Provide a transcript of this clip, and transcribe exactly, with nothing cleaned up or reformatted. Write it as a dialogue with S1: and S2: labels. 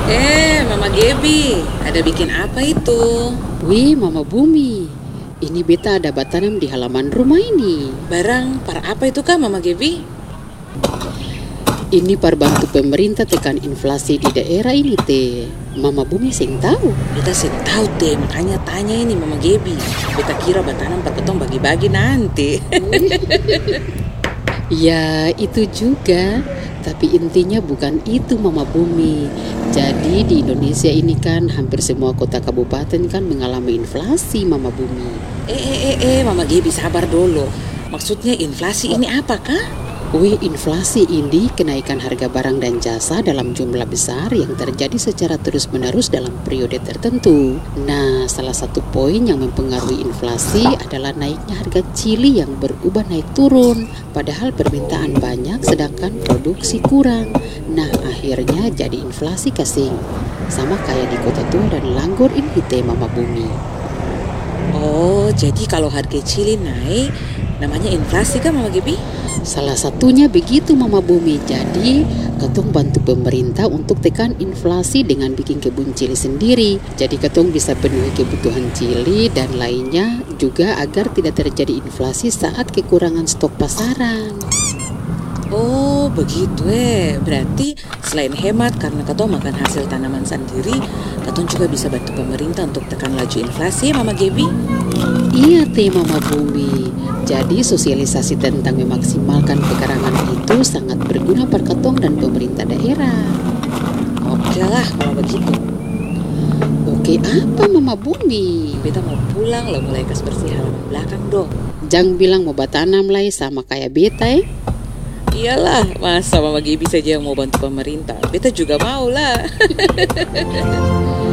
S1: Eh, Mama Gebi, ada bikin apa itu?
S2: Wih, Mama Bumi, ini beta ada batanam di halaman rumah ini.
S1: Barang par apa itu kah, Mama Gebi?
S2: Ini par bantu pemerintah tekan inflasi di daerah ini teh. Mama Bumi sing tahu.
S1: Beta sih tahu teh, makanya tanya ini Mama Gebi. Beta kira batanam par ketong bagi-bagi nanti.
S2: Ya, itu juga. Tapi intinya bukan itu, Mama Bumi. Jadi di Indonesia ini kan hampir semua kota kabupaten kan mengalami inflasi, Mama Bumi.
S1: Eh, eh, eh, eh, Mama Gebi sabar dulu. Maksudnya inflasi ini apa kah?
S2: Wih, inflasi ini kenaikan harga barang dan jasa dalam jumlah besar yang terjadi secara terus-menerus dalam periode tertentu. Nah, salah satu poin yang mempengaruhi inflasi adalah naiknya harga chili yang berubah naik turun. Padahal permintaan banyak sedangkan produksi kurang. Nah, akhirnya jadi inflasi kasing. Sama kayak di Kota Tua dan Langgor ini teh, Mama Bumi.
S1: Oh, jadi kalau harga chili naik, namanya inflasi kan, Mama Gebi?
S2: Salah satunya begitu, Mama Bumi. Jadi ketong bantu pemerintah untuk tekan inflasi dengan bikin kebun cili sendiri. Jadi ketong bisa penuhi kebutuhan cili dan lainnya juga agar tidak terjadi inflasi saat kekurangan stok pasaran.
S1: Oh, begitu eh. Berarti selain hemat karena ketong makan hasil tanaman sendiri, ketong juga bisa bantu pemerintah untuk tekan laju inflasi, Mama Gebi?
S2: Iya teh, Mama Bumi. Jadi sosialisasi tentang memaksimalkan pekarangan itu sangat berguna per ketong dan pemerintah daerah.
S1: Oke lah kalau begitu.
S2: Oke apa, Mama Bumi?
S1: Beta mau pulang lah, mulai kas bersih halaman belakang dong.
S2: Jangan bilang mau batanam lagi sama kayak beta eh.
S1: Iyalah, masa Mama Gebi saja yang mau bantu pemerintah. Beta juga mau lah.